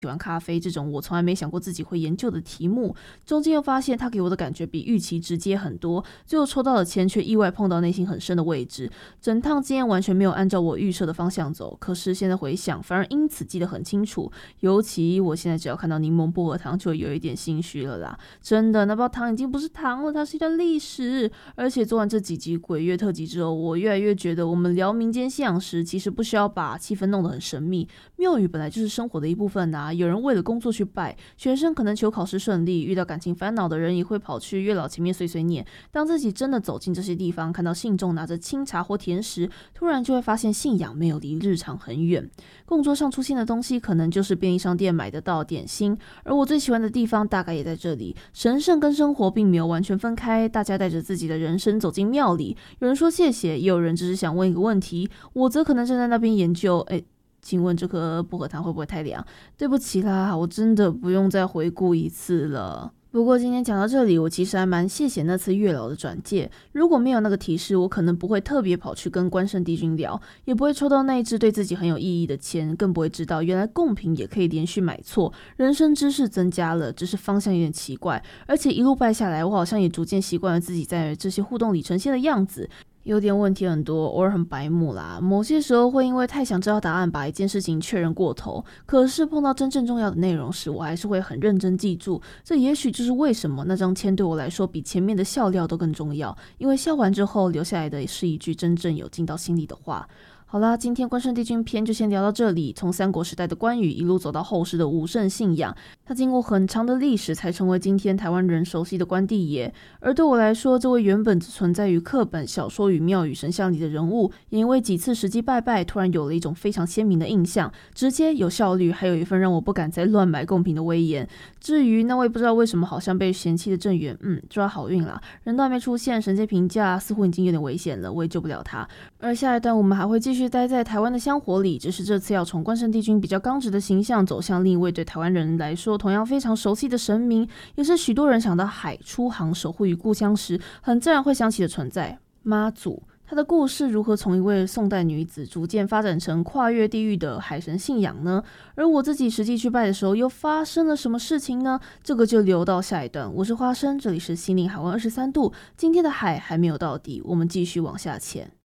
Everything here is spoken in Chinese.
喜欢咖啡这种我从来没想过自己会研究的题目，中间又发现它给我的感觉比预期直接很多，最后抽到的签却意外碰到内心很深的位置，整趟经验完全没有按照我预设的方向走，可是现在回想反而因此记得很清楚，尤其我现在只要看到柠檬薄荷糖就有一点心虚了啦，真的那包糖已经不是糖了，它是一段历史。而且做完这几集鬼月特辑之后，我越来越觉得我们聊民间信仰时其实不需要把气氛弄得很神秘，庙宇本来就是生活的一部分啊，有人为了工作去拜，学生可能求考试顺利，遇到感情烦恼的人也会跑去月老前面碎碎念。当自己真的走进这些地方，看到信众拿着清茶或甜食，突然就会发现信仰没有离日常很远。供桌上出现的东西可能就是便利商店买得到的点心，而我最喜欢的地方大概也在这里。神圣跟生活并没有完全分开，大家带着自己的人生走进庙里，有人说谢谢，也有人只是想问一个问题，我则可能站在那边研究，请问这颗薄荷糖会不会太凉？对不起啦，我真的不用再回顾一次了。不过今天讲到这里，我其实还蛮谢谢那次月老的转介，如果没有那个提示，我可能不会特别跑去跟关圣帝君聊，也不会抽到那一支对自己很有意义的签，更不会知道原来贡品也可以连续买错，人生知识增加了，只是方向有点奇怪，而且一路拜下来，我好像也逐渐习惯了自己在这些互动里呈现的样子。有点问题很多，偶尔很白目啦。某些时候会因为太想知道答案，把一件事情确认过头。可是碰到真正重要的内容时，我还是会很认真记住。这也许就是为什么那张签对我来说比前面的笑料都更重要。因为笑完之后留下来的是一句真正有进到心里的话。好啦，今天关圣帝君篇就先聊到这里。从三国时代的关羽一路走到后世的武圣信仰，他经过很长的历史才成为今天台湾人熟悉的关帝爷。而对我来说，这位原本只存在于课本、小说与庙宇神像里的人物，也因为几次实际拜拜，突然有了一种非常鲜明的印象，直接有效率，还有一份让我不敢再乱买贡品的威严。至于那位不知道为什么好像被嫌弃的郑源，抓好运啦，人都还没出现，神界评价似乎已经有点危险了，我也救不了他。而下一段我们还会继续待在台湾的香火里，只是这次要从关圣帝君比较刚直的形象走向另一位对台湾人来说同样非常熟悉的神明，也是许多人想到海出航守护于故乡时很自然会想起的存在——妈祖。她的故事如何从一位宋代女子逐渐发展成跨越地域的海神信仰呢？而我自己实际去拜的时候又发生了什么事情呢？这个就留到下一段。我是花生，这里是心灵海湾23度，今天的海还没有到底，我们继续往下潜。